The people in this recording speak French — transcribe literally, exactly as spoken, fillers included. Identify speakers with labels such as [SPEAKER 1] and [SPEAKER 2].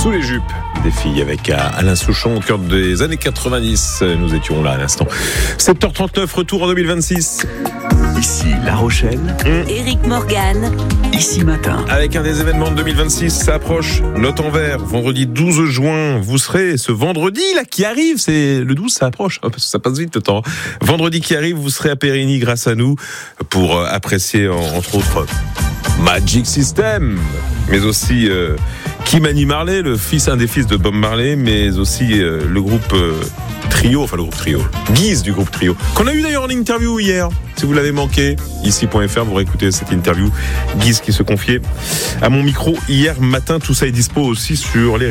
[SPEAKER 1] Sous les jupes des filles avec Alain Souchon au cœur des années quatre-vingt-dix. Nous étions là à l'instant. sept heures trente-neuf, retour en deux mille vingt-six.
[SPEAKER 2] Ici La Rochelle.
[SPEAKER 3] Mmh. Éric Morgan.
[SPEAKER 2] Ici Matin.
[SPEAKER 1] Avec un des événements de deux mille vingt-six, ça approche. Note en vert, vendredi douze juin. Vous serez ce vendredi là qui arrive. C'est le douze, ça approche. Oh, ça passe vite le temps. Vendredi qui arrive, vous serez à Périgny grâce à nous pour apprécier entre autres Magic System, mais aussi euh, Kim Annie Marley, le fils, un des fils de Bob Marley, mais aussi euh, le groupe euh, Trio, enfin le groupe Trio, Guise du groupe Trio, qu'on a eu d'ailleurs en interview hier. Si vous l'avez manqué, ici point f r, vous réécoutez cette interview. Guise qui se confiait à mon micro hier matin. Tout ça est dispo aussi sur les